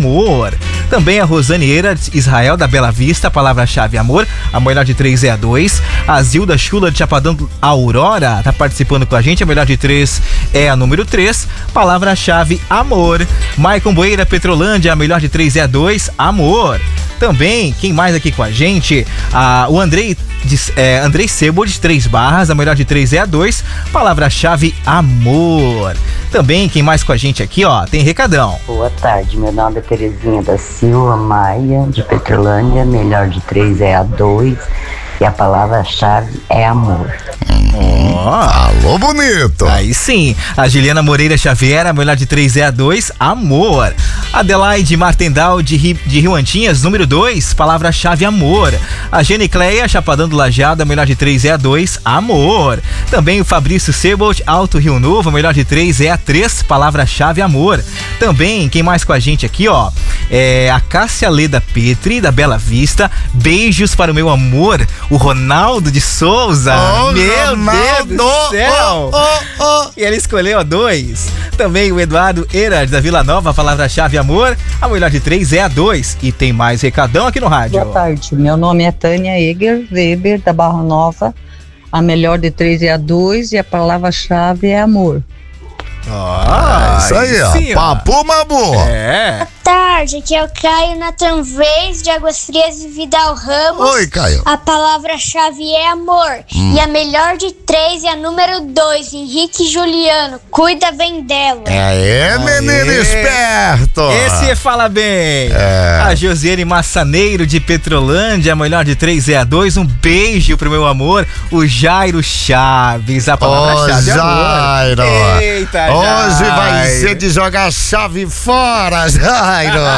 amor. Também a Rosaniera Israel da Bela Vista, palavra-chave amor. A melhor de 3 é a 2. A Zilda Chula de Chapadão Aurora tá participando com a gente. A melhor de 3 é a número 3. Palavra-chave amor. Maicon Boeira Petrolândia, a melhor de 3 é a 2. Amor. Também, quem mais aqui com a gente? O Andrei Sebo de 3 Barras, a melhor de 3 é a 2. Palavra-chave amor. Também, quem mais com a gente aqui, ó, tem recadão. Boa tarde, meu nome é Terezinha da Silva Maia, de Petrolândia, melhor de 3 é a 2 e a palavra-chave é amor. Alô, bonito! Aí sim, a Juliana Moreira Xavier, a melhor de 3 é a 2, amor. Adelaide Martendal de Rio Antinhas, número 2, palavra-chave amor. A Genicleia Chapadão do Lajeado, a melhor de 3 é a 2, amor. Também o Fabrício Sebold, Alto Rio Novo, a melhor de 3 é a 3, palavra-chave amor. Também, quem mais com a gente aqui, ó, a Cássia Leda Petri, da Bela Vista, beijos para o meu amor, o Ronaldo de Souza. Meu Deus do céu! E ele escolheu a 2. Também o Eduardo Eras da Vila Nova, palavra-chave amor. A melhor de 3 é a 2. E tem mais recadão aqui no rádio. Boa tarde, meu nome é Tânia Eger Weber, da Barra Nova. A melhor de 3 é a 2 e a palavra-chave é amor. Isso aí, ó. sim, Papo Mabu. É. Boa tarde, aqui é o Caio Nathan Vez, de Águas Frias e Vidal Ramos. Oi, Caio. A palavra-chave é amor. E a melhor de 3 é a número 2, Henrique Juliano. Cuida bem dela. Menino esperto. Esse fala bem. A Josiane Massaneiro de Petrolândia, a melhor de 3 é a 2. Um beijo pro meu amor, o Jairo Chaves. A palavra-chave é amor. Jairo. Eita, hoje Jairo. vai ser de jogar a chave fora, Jairo.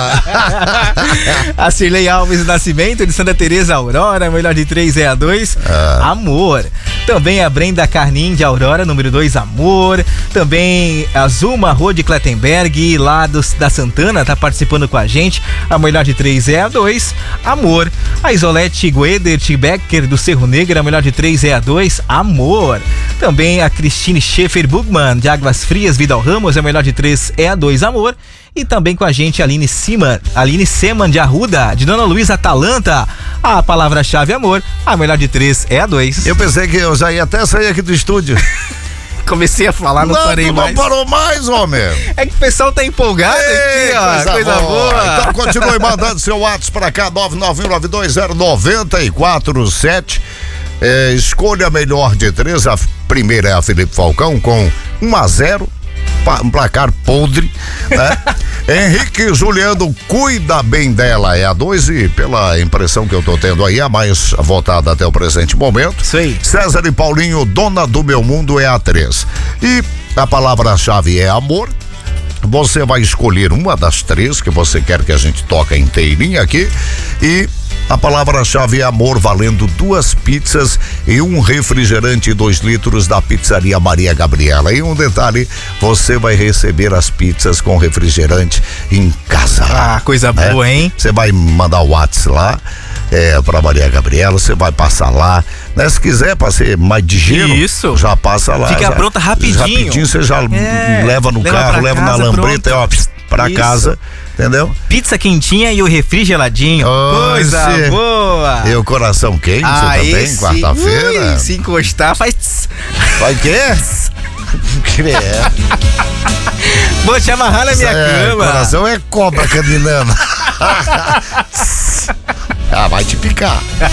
A Cirlei Alves Nascimento de Santa Teresa Aurora, a melhor de 3 é a 2, amor. Também a Brenda Carnim de Aurora, número 2, amor. Também a Zuma Rô de Clettenberg, lá da Santana, tá participando com a gente. A melhor de 3 é a 2, amor. A Isolete Guedert Becker do Cerro Negro, a melhor de 3 é a 2, amor. Também a Cristine Schaefer Bugman de Águas Frias, Vidal Ramos, a melhor de 3 é a 2, amor. E também com a gente a Aline Seman de Arruda, de Dona Luísa Atalanta. A palavra-chave amor, a melhor de 3 é a 2. Eu pensei que eu já ia até sair aqui do estúdio. Comecei a falar, não parei mais. Não parou mais, homem. É que o pessoal tá empolgado aqui, ó. Coisa boa. Então continue mandando seu WhatsApp pra cá, 991920947. Escolha a melhor de 3. A primeira é a Felipe Falcão com 1-0. Um placar podre, né? Henrique Juliano, cuida bem dela, é a 2 e pela impressão que eu tô tendo aí, a mais votada até o presente momento. Sim. César e Paulinho, dona do meu mundo, é a 3. E a palavra-chave é amor. Você vai escolher uma das 3 que você quer que a gente toque inteirinha aqui e a palavra-chave é amor, valendo 2 pizzas e um refrigerante 2 litros da Pizzaria Maria Gabriela. E um detalhe, você vai receber as pizzas com refrigerante em casa. Ah, coisa boa, hein? Você vai mandar o WhatsApp lá pra Maria Gabriela, você vai passar lá, né? Se quiser pra ser mais ligeiro, isso, já passa lá. Fica pronta rapidinho. Rapidinho você já leva no carro, leva na lambreta, ó, pra casa. Entendeu? Pizza quentinha e o refri geladinho. Coisa boa. E o coração quente também, quarta-feira. Se encostar, faz. Vai o quê? Vou te amarrar na minha cama. Coração é cobra caminhando. Vai te picar.